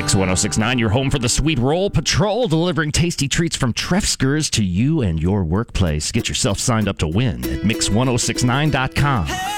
Mix 1069, your home for the Sweet Roll Patrol, delivering tasty treats from Trefskers to you and your workplace. Get yourself signed up to win at mix1069.com.